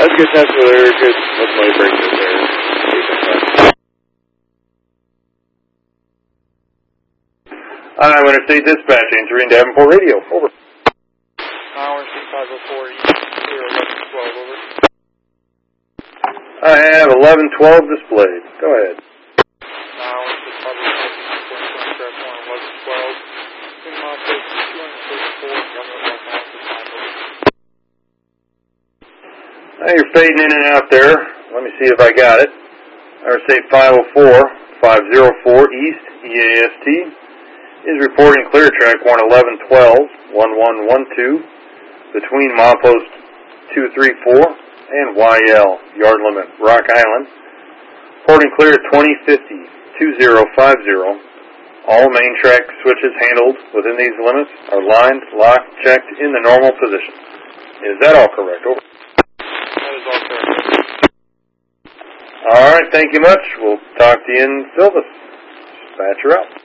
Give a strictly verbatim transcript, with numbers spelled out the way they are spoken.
That's a good test there. Good. Let's play break this there. Iowa Interstate Dispatch, answering Davenport Radio. Over. Iowa Interstate five oh four, clear eleven twelve, over. I have eleven twelve displayed. Go ahead. Iowa Interstate five oh four, crash one eleven twelve. Twin milepost two thirty-four, government one nine five over. Now you're fading in and out there. Let me see if I got it. Interstate five oh four, five oh four East, E A S T, is reporting clear track one eleven twelve, one one one two, between milepost two three four and Y L, yard limit, Rock Island. Reporting clear twenty fifty, two oh five oh. All main track switches handled within these limits are lined, locked, checked in the normal position. Is that all correct? Over. That is all correct. All right, thank you much. We'll talk to you in Silvis. Dispatcher out.